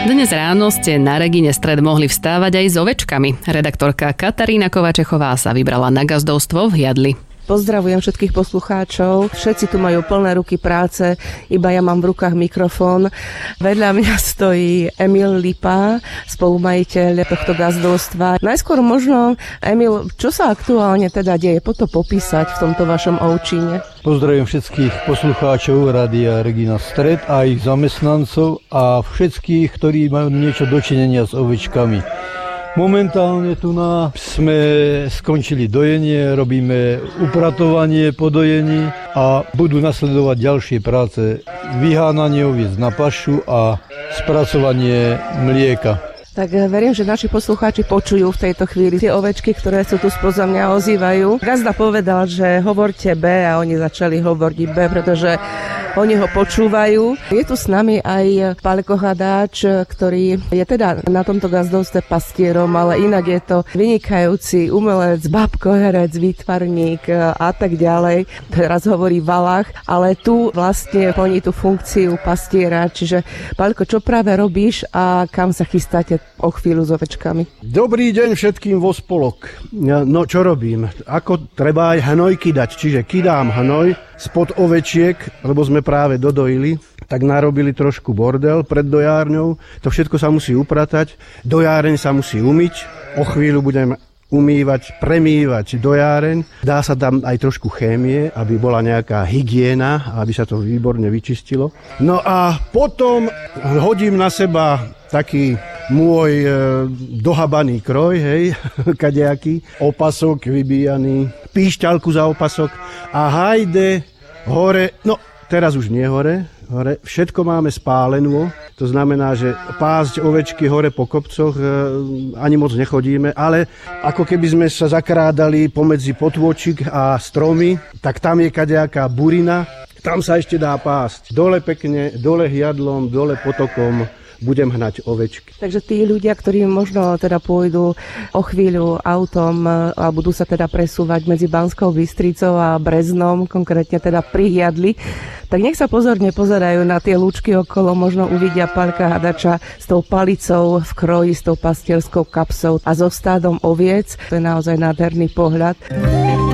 Dnes ráno ste na Regine Stred mohli vstávať aj s ovečkami. Redaktorka Katarína Kovačechová sa vybrala na gazdovstvo v Jadli. Pozdravujem všetkých poslucháčov. Všetci tu majú plné ruky práce, iba ja mám v rukách mikrofón. Vedľa mňa stojí Emil Lipa, spolumajiteľ tohto gazdovstva. Najskôr možno, Emil, čo sa aktuálne teda deje? Poďme to popísať v tomto vašom ovčíne. Pozdravujem všetkých poslucháčov Rádia Regina Stred a ich zamestnancov a všetkých, ktorí majú niečo dočinenia s ovečkami. Momentálne tu sme skončili dojenie, robíme upratovanie po dojení a budú nasledovať ďalšie práce. Vyhánanie oviec na pašu a spracovanie mlieka. Tak verím, že naši poslucháči počujú v tejto chvíli tie ovečky, ktoré sú tu spoza mňa ozývajú. Gazda povedal, že hovorte B a oni začali hovoriť B, pretože oni ho počúvajú. Je tu s nami aj Pálko Hadáč, ktorý je teda na tomto gazdovstve pastierom, ale inak je to vynikajúci umelec, bábkoherec, výtvarník a tak ďalej. Teraz hovorí Valach, ale tu vlastne plní tú funkciu pastiera. Čiže Pálko, čo práve robíš a kam sa chystáte o chvíľu s ovečkami? Dobrý deň všetkým vo spolok. No čo robím? Ako treba aj hnoj kydať, čiže kydám hnoj spod ovečiek, lebo sme práve dodojili, tak narobili trošku bordel pred dojárňou. To všetko sa musí upratať, dojáreň sa musí umyť, o chvíľu budem umývať, premývať dojáreň. Dá sa tam aj trošku chémie, aby bola nejaká hygiena, aby sa to výborne vyčistilo. No a potom hodím na seba taký môj dohabaný kroj, hej, kadejaký, opasok vybíjaný, píšťalku za opasok a hajde hore, no teraz už nie hore, všetko máme spáleno, to znamená, že pásť ovečky hore po kopcoch ani moc nechodíme, ale ako keby sme sa zakrádali pomedzi potôčik a stromy, tak tam je kadejaká burina, tam sa ešte dá pásť. Dole pekne, dole hiadlom, dole potokom budem hnať ovečky. Takže tí ľudia, ktorí možno teda pôjdu o chvíľu autom a budú sa teda presúvať medzi Banskou Bystricou a Breznom, konkrétne teda pri Jadli, tak nech sa pozorne pozerajú na tie lúčky okolo, možno uvidia Pálka Hadača s tou palicou v kroji, s tou pastierskou kapsou a so stádom oviec. To je naozaj nádherný pohľad.